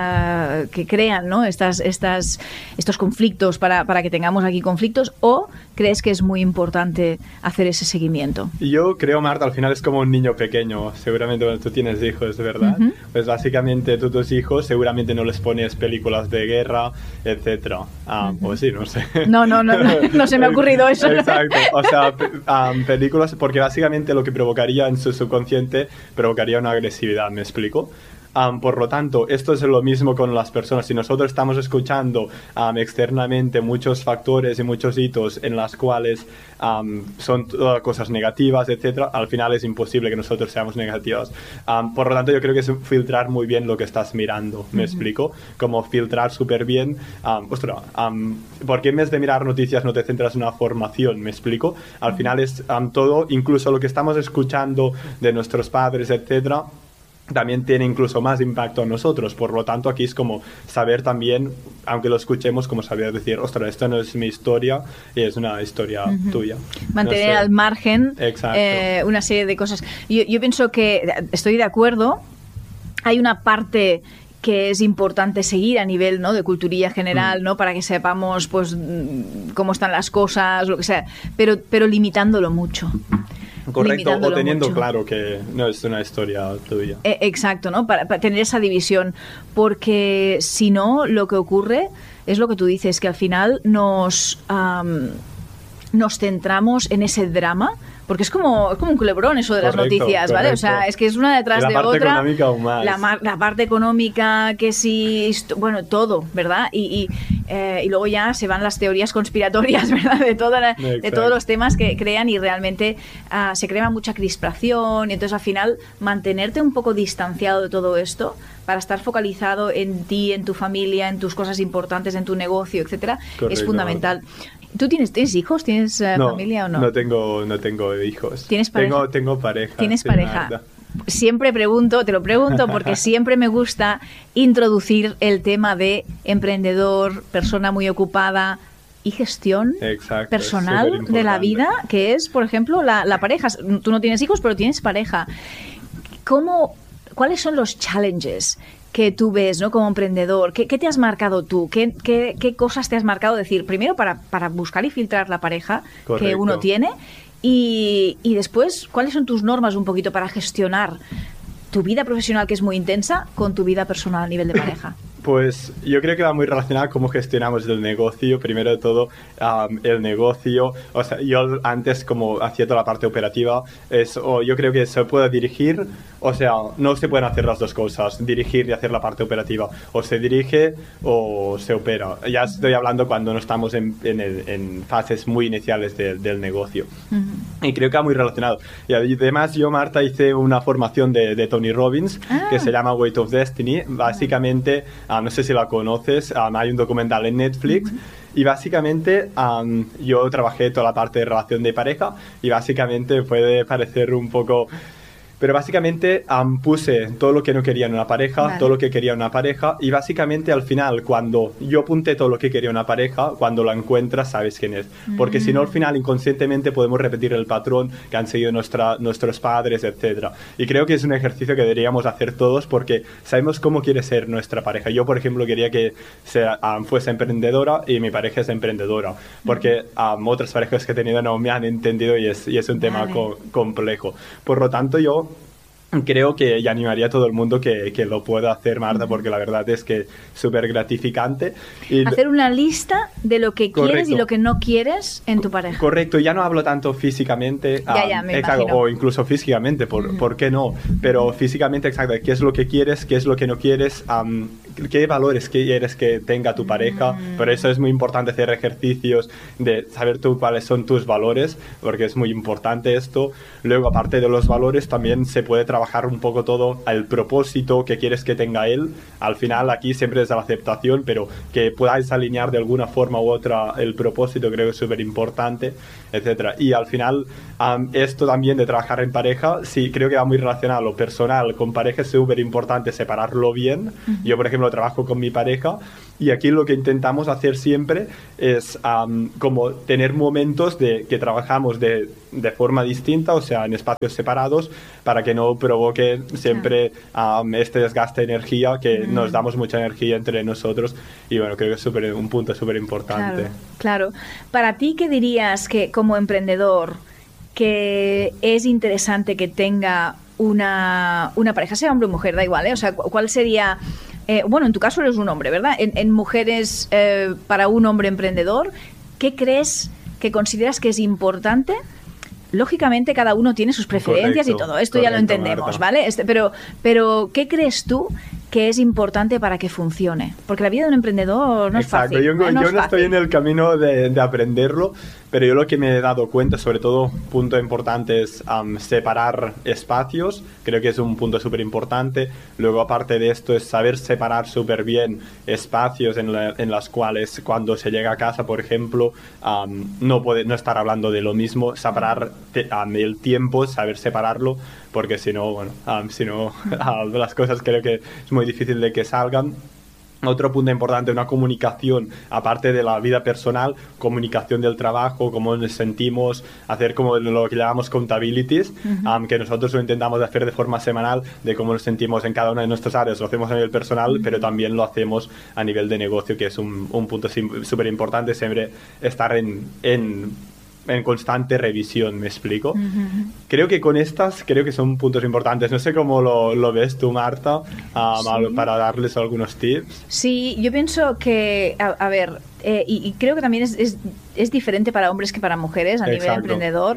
uh, que crean, ¿no? Estas, estas, estos conflictos para, para que tengamos aquí conflictos, o crees que es muy importante hacer ese seguimiento? Yo creo, Marta, al final es como un niño pequeño, seguramente cuando tú tienes hijos, ¿verdad? Uh-huh. Pues básicamente tú tus hijos seguramente no les pones películas de guerra, etcétera. Ah, uh-huh. Pues sí, no sé. No, no, no, no, no se me ha ocurrido eso. Exacto. O sea, um, películas, porque básicamente lo que provocaría en su subconsciente provocaría una agresividad, ¿me explico? Um, por lo tanto, esto es lo mismo con las personas. Si nosotros estamos escuchando um, externamente muchos factores y muchos hitos en las cuales um, son todas cosas negativas, etcétera, al final es imposible que nosotros seamos negativos. Um, por lo tanto, yo creo que es filtrar muy bien lo que estás mirando, ¿me uh-huh. explico? Como filtrar súper bien. Um, ostras, um, porque en vez de mirar noticias no te centras en una formación, ¿me explico? Al uh-huh. final es um, todo, incluso lo que estamos escuchando de nuestros padres, etcétera, también tiene incluso más impacto en nosotros. Por lo tanto, aquí es como saber también, aunque lo escuchemos, como saber decir, ostras, esto no es mi historia, es una historia uh-huh. tuya. Mantener no sé. al margen eh, una serie de cosas. Yo, yo pienso que estoy de acuerdo. Hay una parte que es importante seguir a nivel, ¿no?, de culturilla general, mm. ¿no?, para que sepamos pues cómo están las cosas, lo que sea, pero, pero limitándolo mucho. Correcto, o teniendo mucho. claro que no es una historia tuya. Eh, exacto, ¿no? Para, para tener esa división, porque si no, lo que ocurre es lo que tú dices, que al final nos, um, nos centramos en ese drama, porque es como, es como un culebrón eso de correcto, las noticias, ¿vale? Correcto. O sea, es que es una detrás la de parte otra. Económica aún más. La, la parte económica, que sí, bueno, todo, ¿verdad? Y, y, eh, y luego ya se van las teorías conspiratorias, ¿verdad? De, toda la, de todos los temas que crean y realmente uh, se crea mucha crispación y entonces al final mantenerte un poco distanciado de todo esto para estar focalizado en ti, en tu familia, en tus cosas importantes, en tu negocio, etcétera, correcto, es fundamental. ¿Tú tienes, tienes hijos? ¿Tienes uh, no, familia o no? No tengo, no tengo hijos. ¿Tienes pareja? Tengo, tengo pareja. ¿Tienes sí, pareja? Siempre pregunto, te lo pregunto porque siempre me gusta introducir el tema de emprendedor, persona muy ocupada y gestión Exacto, personal de la vida, que es, por ejemplo, la, la pareja. Tú no tienes hijos, pero tienes pareja. ¿Cómo, ¿Cuáles son los challenges que tú ves, ¿no?, como emprendedor? ¿Qué, qué te has marcado tú? ¿Qué, qué, qué cosas te has marcado decir? Primero, para, para buscar y filtrar la pareja correcto. Que uno tiene. Y, y después, ¿cuáles son tus normas un poquito para gestionar tu vida profesional, que es muy intensa, con tu vida personal a nivel de pareja? Pues yo creo que va muy relacionada a cómo gestionamos el negocio. Primero de todo, um, el negocio. O sea, yo antes, como hacía toda la parte operativa, es, o yo creo que se puede dirigir, o sea, no se pueden hacer las dos cosas, dirigir y hacer la parte operativa. O se dirige o se opera. Ya estoy hablando cuando no estamos en, en, el, en fases muy iniciales de, del negocio. Uh-huh. Y creo que va muy relacionado. Y además yo, Marta, hice una formación de, de Tony Robbins, ah. que se llama Weight of Destiny. Básicamente... Um, no sé si la conoces, um, hay un documental en Netflix uh-huh. y básicamente um, yo trabajé toda la parte de relación de pareja y básicamente puede parecer un poco... Pero básicamente um, puse todo lo que no quería en una pareja, vale. todo lo que quería en una pareja y básicamente al final cuando yo apunté todo lo que quería en una pareja, cuando la encuentras sabes quién es. Porque mm. si no al final inconscientemente podemos repetir el patrón que han seguido nuestra, nuestros padres, etcétera. Y creo que es un ejercicio que deberíamos hacer todos porque sabemos cómo quiere ser nuestra pareja. Yo, por ejemplo, quería que sea, um, fuese emprendedora y mi pareja es emprendedora. Porque um, otras parejas que he tenido no me han entendido y es, y es un tema vale. co- complejo. Por lo tanto, yo creo que y animaría a todo el mundo que, que lo pueda hacer, Marta, porque la verdad es que es súper gratificante. Y hacer una lista de lo que correcto. quieres y lo que no quieres en tu pareja. Correcto, ya no hablo tanto físicamente, ya, ya, me exacto, imagino. o incluso físicamente, ¿por, Mm. ¿por qué no? Pero físicamente, exacto, qué es lo que quieres, qué es lo que no quieres, um, qué valores quieres que tenga tu pareja. Mm. Por eso es muy importante hacer ejercicios de saber tú cuáles son tus valores, porque es muy importante esto. Luego, aparte de los valores, también se puede trabajar un poco todo al propósito que quieres que tenga él. Al final, aquí siempre es la aceptación, pero que podáis alinear de alguna forma u otra el propósito, creo que es súper importante, etcétera. Y al final, um, esto también de trabajar en pareja, sí, creo que va muy relacionado. Lo personal con pareja es súper importante separarlo bien. Uh-huh. Yo, por ejemplo, trabajo con mi pareja y aquí lo que intentamos hacer siempre es um, como tener momentos de que trabajamos de, de forma distinta, o sea, en espacios separados, para que no provoque siempre um, este desgaste de energía, que uh-huh. nos damos mucha energía entre nosotros. Y bueno, creo que es super, un punto súper importante. Claro, claro. Para ti, ¿qué dirías que como emprendedor que es interesante que tenga una, una pareja, sea hombre o mujer, da igual, ¿eh? O sea, ¿cuál sería...? Eh, bueno, en tu caso eres un hombre, ¿verdad? En, en mujeres, eh, para un hombre emprendedor, ¿qué crees que consideras que es importante? Lógicamente cada uno tiene sus preferencias. Correcto, y todo esto correcto, ya lo entendemos, Marta. ¿Vale? Este, pero, pero ¿qué crees tú que es importante para que funcione? Porque la vida de un emprendedor no Exacto. es fácil. Yo, ¿eh? No yo es no fácil. estoy en el camino de, de aprenderlo, pero yo lo que me he dado cuenta, sobre todo, punto importante es um, separar espacios. Creo que es un punto súper importante. Luego, aparte de esto, es saber separar súper bien espacios en, la, en las cuales cuando se llega a casa, por ejemplo, um, no, puede, no estar hablando de lo mismo, separar te, um, el tiempo, saber separarlo, porque si no, bueno, um, si no, uh, las cosas creo que es muy difícil de que salgan. Otro punto importante, una comunicación, aparte de la vida personal, comunicación del trabajo, cómo nos sentimos, hacer como lo que llamamos accountabilities, uh-huh. um, que nosotros lo intentamos hacer de forma semanal, de cómo nos sentimos en cada una de nuestras áreas. Lo hacemos a nivel personal, uh-huh. pero también lo hacemos a nivel de negocio, que es un, un punto súper importante, siempre estar en... en en constante revisión, ¿me explico? Uh-huh. Creo que con estas, creo que son puntos importantes. No sé cómo lo, lo ves tú, Marta, um, sí. para darles algunos tips. Sí, yo pienso que, a, a ver, eh, y, y creo que también es, es, es diferente para hombres que para mujeres a Exacto. nivel emprendedor.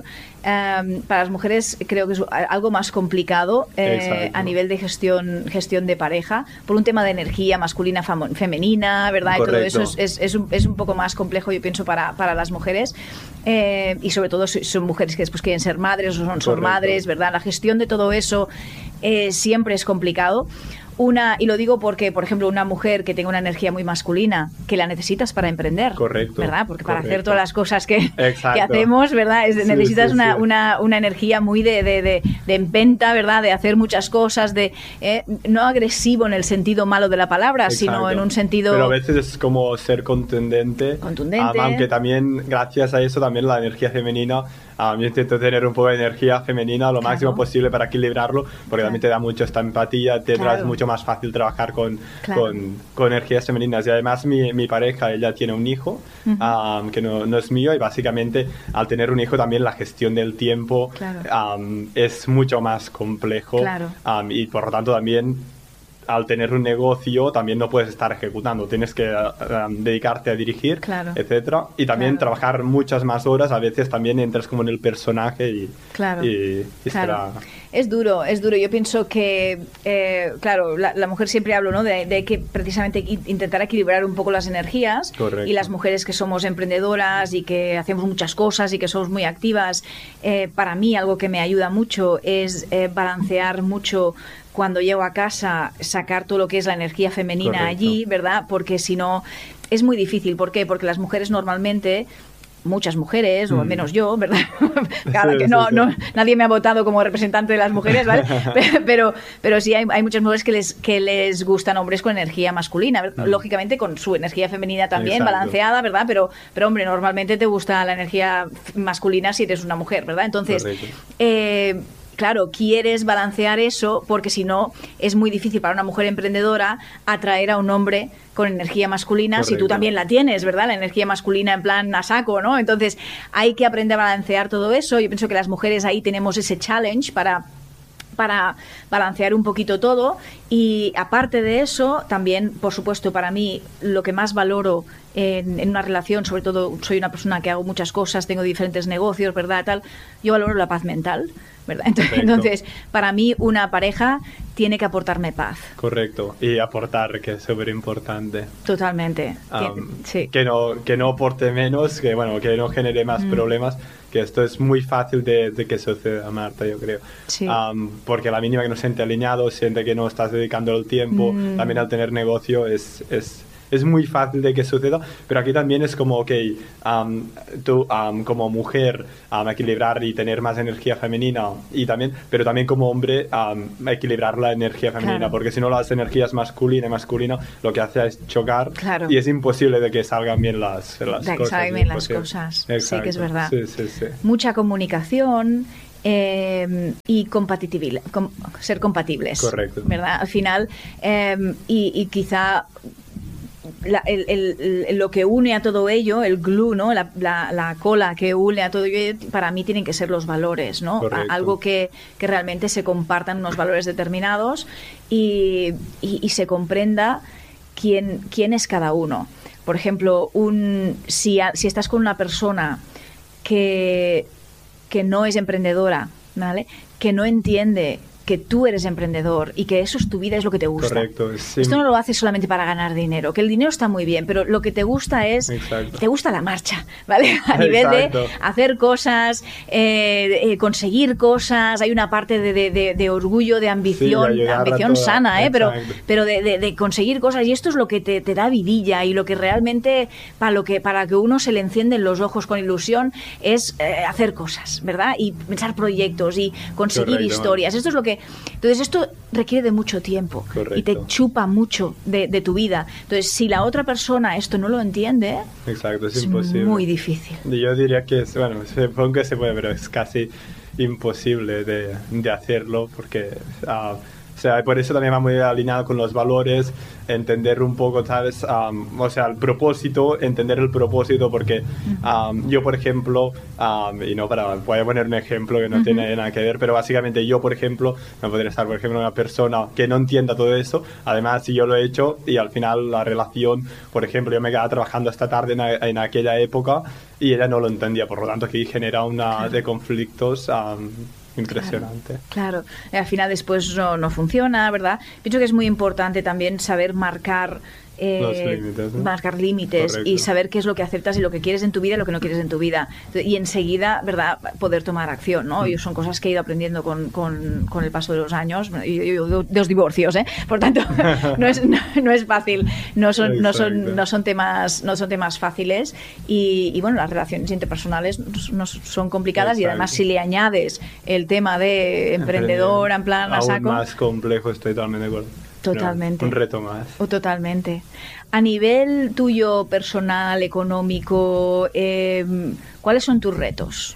Um, para las mujeres creo que es algo más complicado eh, a nivel de gestión gestión de pareja, por un tema de energía masculina, fam- femenina, ¿verdad? Correcto. Y todo eso es, es, es, un, es un poco más complejo, yo pienso, para, para las mujeres. Eh, y sobre todo son mujeres que después quieren ser madres o son, son madres, ¿verdad? La gestión de todo eso eh, siempre es complicado. Una, y lo digo porque, por ejemplo, una mujer que tenga una energía muy masculina, que la necesitas para emprender, correcto, ¿verdad? Porque para correcto. hacer todas las cosas que, que hacemos, ¿verdad? Es, sí, necesitas sí, una, sí. Una, una energía muy de, de, de, de empenta, ¿verdad? De hacer muchas cosas, de eh, no agresivo en el sentido malo de la palabra, Exacto. sino en un sentido... Pero a veces es como ser contundente. Contundente. Um, aunque también, gracias a eso, también la energía femenina... Um, yo intento tener un poco de energía femenina lo claro. máximo posible para equilibrarlo, porque claro. también te da mucho esta empatía, te claro. es mucho más fácil trabajar con, claro. con, con energías femeninas. Y además mi, mi pareja, ella tiene un hijo uh-huh. um, que no, no es mío, y básicamente al tener un hijo también la gestión del tiempo claro. um, es mucho más complejo claro. um, y por lo tanto también al tener un negocio también no puedes estar ejecutando, tienes que uh, um, dedicarte a dirigir, claro. etcétera, y también claro. trabajar muchas más horas. A veces también entras como en el personaje y, claro. y, y claro. será... Es duro, es duro. Yo pienso que, eh, claro, la, la mujer siempre hablo, ¿no? De, de que precisamente intentar equilibrar un poco las energías. Correcto. Y las mujeres que somos emprendedoras y que hacemos muchas cosas y que somos muy activas, eh, para mí algo que me ayuda mucho es eh, balancear mucho cuando llego a casa, sacar todo lo que es la energía femenina Correcto. Allí, ¿verdad? Porque si no, es muy difícil. ¿Por qué? Porque las mujeres normalmente... muchas mujeres, o al menos yo, ¿verdad? Claro, sí, que no, sí, sí. no, nadie me ha votado como representante de las mujeres, ¿vale? Pero, pero sí hay, hay muchas mujeres que les, que les gustan hombres con energía masculina, mm. lógicamente con su energía femenina también, Exacto. balanceada, ¿verdad? Pero, pero, hombre, normalmente te gusta la energía masculina si eres una mujer, ¿verdad? Entonces, eh, claro, quieres balancear eso porque si no es muy difícil para una mujer emprendedora atraer a un hombre con energía masculina. Correcto. Si tú también la tienes, ¿verdad? La energía masculina en plan a saco, ¿no? Entonces hay que aprender a balancear todo eso. Yo pienso que las mujeres ahí tenemos ese challenge para... para balancear un poquito todo. Y aparte de eso, también, por supuesto, para mí lo que más valoro en, en una relación, sobre todo soy una persona que hago muchas cosas, tengo diferentes negocios, ¿verdad? Tal, yo valoro la paz mental, ¿verdad? Entonces, entonces, para mí una pareja tiene que aportarme paz. Correcto, y aportar, que es súper importante. Totalmente. Um, sí. Que no, que no aporte menos, que bueno, que no genere más mm. problemas, que esto es muy fácil de, de que suceda, Marta, yo creo. Sí. Um, porque la mínima que no siente alineado, siente que no estás dedicando el tiempo, mm. también al tener negocio es... es es muy fácil de que suceda, pero aquí también es como, ok, um, tú um, como mujer um, equilibrar y tener más energía femenina, y también, pero también como hombre um, equilibrar la energía femenina, claro. Porque si no las energías masculina y masculina lo que hace es chocar, claro. Y es imposible de que salgan bien las, las de que cosas. salgan bien las cosas, Exacto. Sí que es verdad. Sí, sí, sí. Mucha comunicación. Eh, y compatibil, com, ser compatibles. Correcto. ¿Verdad? Al final, eh, y, y quizá La, el, el, lo que une a todo ello, el glue, ¿no? La, la, la cola que une a todo ello, para mí tienen que ser los valores, ¿no? A, algo que, que realmente se compartan unos valores determinados y, y, y se comprenda quién, quién es cada uno. Por ejemplo, un, si, a, si estás con una persona que, que no es emprendedora, ¿vale? Que no entiende que tú eres emprendedor y que eso es tu vida, es lo que te gusta. Correcto. Sí. Esto no lo haces solamente para ganar dinero, que el dinero está muy bien, pero lo que te gusta es, Exacto. te gusta la marcha, ¿vale? A nivel Exacto. de hacer cosas, eh, eh, conseguir cosas, hay una parte de, de, de, de orgullo, de ambición, sí, ambición sana, ¿eh? Pero, pero de, de, de conseguir cosas, y esto es lo que te, te da vidilla y lo que realmente, para lo que para que uno se le encienden los ojos con ilusión, es eh, hacer cosas, ¿verdad? Y pensar proyectos y conseguir Correcto. historias. Esto es lo que Entonces esto requiere de mucho tiempo. Correcto. Y te chupa mucho de, de tu vida. Entonces, si la otra persona esto no lo entiende, Exacto, es, es imposible. muy difícil. Yo diría que es, bueno, supongo que se puede, pero es casi imposible de, de hacerlo porque... Uh, o sea, por eso también va muy alineado con los valores, entender un poco, ¿sabes? Um, o sea, el propósito, entender el propósito, porque um, yo, por ejemplo, um, y no para, voy a poner un ejemplo que no uh-huh. tiene nada que ver, pero básicamente yo, por ejemplo, no podría estar, por ejemplo, una persona que no entienda todo eso. Además, si yo lo he hecho y al final la relación, por ejemplo, yo me quedaba trabajando esta tarde en, en aquella época y ella no lo entendía, por lo tanto, aquí genera una claro. de conflictos... Um, impresionante. Claro, claro. Al final después no, no funciona, ¿verdad? Pienso que es muy importante también saber marcar eh, los límites, ¿no? marcar límites y saber qué es lo que aceptas y lo que quieres en tu vida y lo que no quieres en tu vida. Y enseguida, ¿verdad?, poder tomar acción, ¿no? Mm. Y son cosas que he ido aprendiendo con, con, con el paso de los años y, y, y dos divorcios, ¿eh? Por tanto, no es, no, no es fácil, no son, no son, no son temas, no son temas fáciles y, y bueno, las relaciones interpersonales no son complicadas. Exacto. Y además si le añades el tema de emprendedor, en plan a saco, aún más complejo, estoy totalmente de acuerdo. Totalmente. No, un reto más. O totalmente. A nivel tuyo personal, económico, eh, ¿cuáles son tus retos?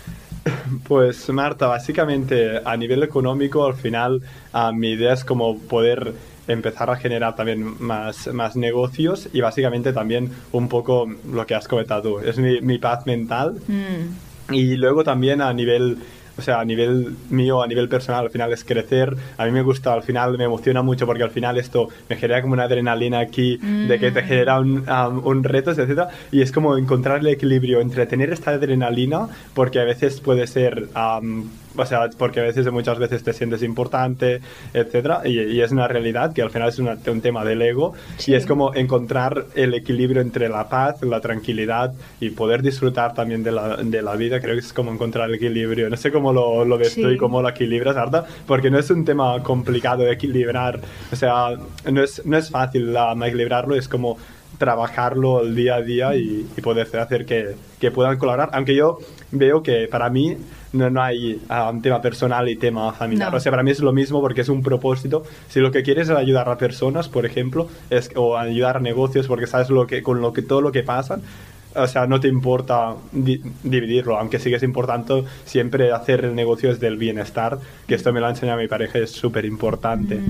Pues Marta, básicamente a nivel económico, al final uh, mi idea es como poder empezar a generar también más, más negocios y básicamente también un poco lo que has comentado tú, es mi, mi paz mental. Mm. Y luego también a nivel... O sea, a nivel mío, a nivel personal, al final es crecer. A mí me gusta, al final me emociona mucho porque al final esto me genera como una adrenalina aquí mm. de que te genera un, um, un reto, etcétera. Y es como encontrar el equilibrio entre tener esta adrenalina, porque a veces puede ser... Um, o sea, porque a veces, muchas veces te sientes importante, etcétera, y, y es una realidad que al final es una, un tema del ego, sí. Y es como encontrar el equilibrio entre la paz, la tranquilidad y poder disfrutar también de la, de la vida. Creo que es como encontrar el equilibrio. No sé cómo lo, lo ves sí. tú y cómo lo equilibras, Arta, porque no es un tema complicado de equilibrar, o sea, no es, no es fácil um, equilibrarlo, es como trabajarlo el día a día y, y poder hacer que, que puedan colaborar, aunque yo veo que para mí no, no hay uh, un tema personal y tema familiar, no. O sea, para mí es lo mismo porque es un propósito. Si lo que quieres es ayudar a personas, por ejemplo, es, o ayudar a negocios porque sabes lo que, con lo que, todo lo que pasa, o sea, no te importa di dividirlo, aunque sí que es importante siempre hacer el negocio desde el bienestar, que esto me lo ha enseñado mi pareja, es súper importante. Mm.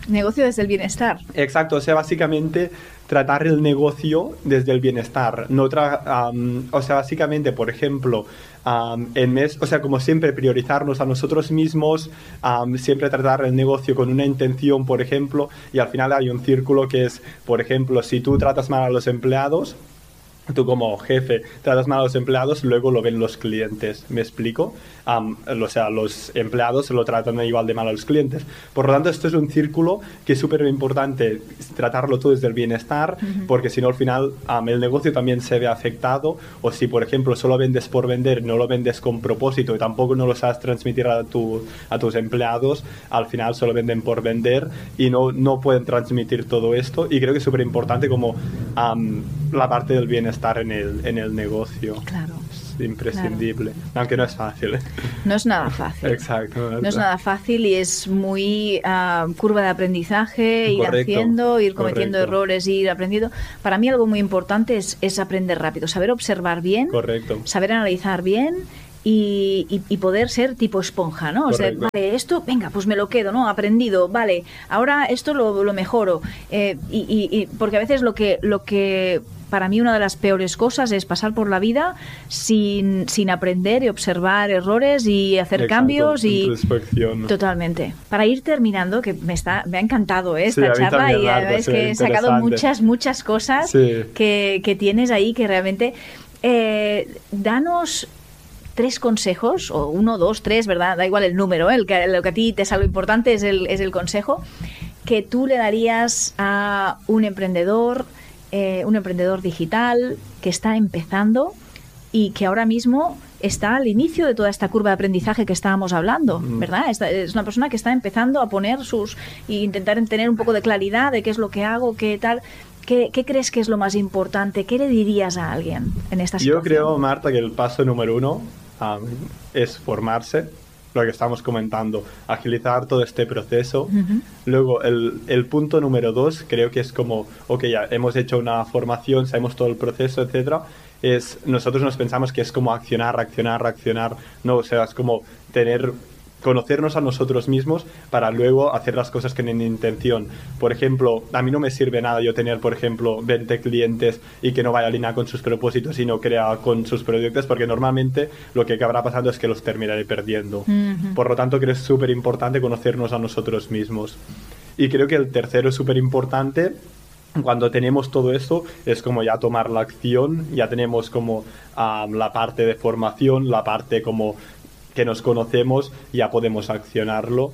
Negocio desde el bienestar. Exacto, o sea, básicamente tratar el negocio desde el bienestar. No tra um, o sea, básicamente, por ejemplo, um, en mes, o sea, como siempre, priorizarnos a nosotros mismos, um, siempre tratar el negocio con una intención, por ejemplo, y al final hay un círculo que es, por ejemplo, si tú tratas mal a los empleados, tú como jefe tratas mal a los empleados, luego lo ven los clientes, ¿me explico? Um, o sea, los empleados lo tratan igual de mal a los clientes. Por lo tanto, esto es un círculo que es súper importante tratarlo todo desde el bienestar, uh-huh. porque si no, al final um, el negocio también se ve afectado, o si, por ejemplo, solo vendes por vender, no lo vendes con propósito y tampoco no lo sabes transmitir a, tu, a tus empleados, al final solo venden por vender y no, no pueden transmitir todo esto. Y creo que es súper importante como um, la parte del bienestar estar en el, en el negocio. Claro. Es imprescindible. Claro. Aunque no es fácil. No es nada fácil. Exacto. No es nada fácil y es muy uh, curva de aprendizaje, correcto, ir haciendo, ir cometiendo correcto. errores, ir aprendiendo. Para mí algo muy importante es, es aprender rápido, saber observar bien, correcto. saber analizar bien. Y, y, y poder ser tipo esponja, ¿no? O sea, vale, esto, venga, pues me lo quedo, ¿no? Aprendido, vale, ahora esto lo, lo mejoro. Eh, y, y, y porque a veces lo que, lo que para mí una de las peores cosas es pasar por la vida sin, sin aprender y observar errores y hacer Exacto, cambios y introspección. Totalmente. Para ir terminando, que me está me ha encantado ¿eh? esta sí, charla también, y Marta, es sí, que he sacado muchas, muchas cosas sí. que, que tienes ahí que realmente eh, danos tres consejos, o uno, dos, tres, ¿verdad? Da igual el número, ¿eh? el que, lo que a ti te sale lo importante es el, es el consejo que tú le darías a un emprendedor, eh, un emprendedor digital que está empezando y que ahora mismo está al inicio de toda esta curva de aprendizaje que estábamos hablando, ¿verdad? Esta, es una persona que está empezando a poner sus... e intentar tener un poco de claridad de qué es lo que hago, qué tal... ¿Qué, ¿Qué crees que es lo más importante? ¿Qué le dirías a alguien en esta situación? Yo creo, Marta, que el paso número uno um, es formarse, lo que estamos comentando, agilizar todo este proceso. Uh-huh. Luego, el, el punto número dos, creo que es como, ok, ya hemos hecho una formación, sabemos todo el proceso, etcétera. Es, nosotros nos pensamos que es como accionar, reaccionar, reaccionar. No, o sea, es como tener... conocernos a nosotros mismos para luego hacer las cosas que tienen intención. Por ejemplo, a mí no me sirve nada yo tener, por ejemplo, veinte clientes y que no vaya alineado con sus propósitos y no crea con sus proyectos, porque normalmente lo que acabará pasando es que los terminaré perdiendo. Uh-huh. Por lo tanto, creo que es súper importante conocernos a nosotros mismos. Y creo que el tercero es súper importante. Cuando tenemos todo esto, es como ya tomar la acción, ya tenemos como um, la parte de formación, la parte como que nos conocemos, ya podemos accionarlo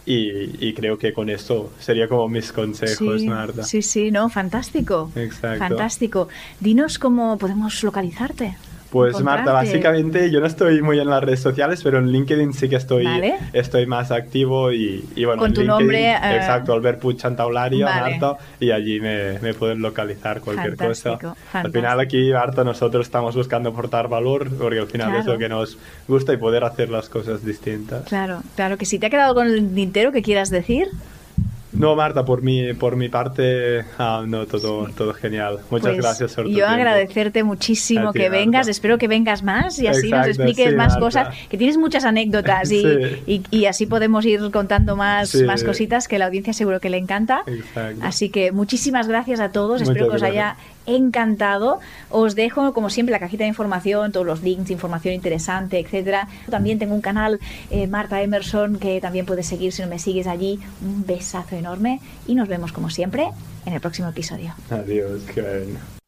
y, y creo que con esto sería como mis consejos, sí, Marta. Sí, sí, no, fantástico. Exacto. Fantástico. Dinos cómo podemos localizarte. Pues Marta, básicamente yo no estoy muy en las redes sociales, pero en LinkedIn sí que estoy, vale. estoy más activo y, y bueno, con tu LinkedIn, nombre. Uh... Exacto, Albert Puig Santaularia, vale. Marta, y allí me, me pueden localizar cualquier fantástico, cosa. Fantástico. Al final aquí, Marta, nosotros estamos buscando aportar valor, porque al final claro. es lo que nos gusta y poder hacer las cosas distintas. Claro, claro que sí. ¿Te ha quedado con el tintero que quieras decir? No, Marta, por mi, por mi parte, ah, no, todo, sí. todo genial. Muchas pues gracias por tu yo tiempo. agradecerte muchísimo ti, que vengas, Marta. Espero que vengas más y así Exacto, nos expliques sí, más Marta. cosas, que tienes muchas anécdotas y, sí. y, y así podemos ir contando más, sí. más cositas que la audiencia seguro que le encanta. Exacto. Así que muchísimas gracias a todos, Muchas espero que os gracias. haya encantado. Os dejo, como siempre, la cajita de información, todos los links, información interesante, etcétera. También tengo un canal, eh, Marta Emerson, que también puedes seguir si no me sigues allí. Un besazo enorme y nos vemos, como siempre, en el próximo episodio. Adiós, que bien.